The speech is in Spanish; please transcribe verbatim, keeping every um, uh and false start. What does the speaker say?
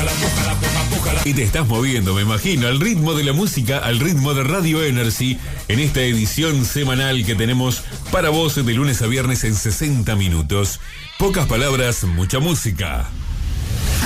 Y te estás moviendo, me imagino, al ritmo de la música, al ritmo de Radio Energy, en esta edición semanal que tenemos para vos de lunes a viernes en sesenta minutos. Pocas palabras, mucha música.